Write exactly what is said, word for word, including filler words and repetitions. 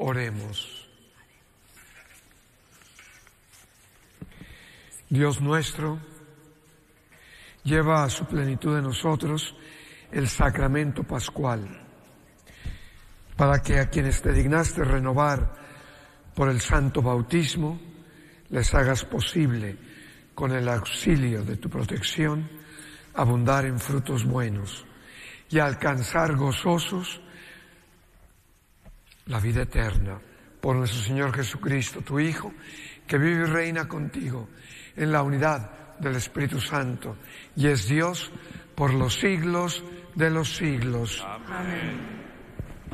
Oremos. Dios nuestro, lleva a su plenitud en nosotros el sacramento pascual, para que a quienes te dignaste renovar por el santo bautismo, les hagas posible, con el auxilio de tu protección, abundar en frutos buenos y alcanzar gozosos la vida eterna. Por nuestro Señor Jesucristo, tu Hijo, que vive y reina contigo en la unidad del Espíritu Santo, y es Dios por los siglos de los siglos. Amén.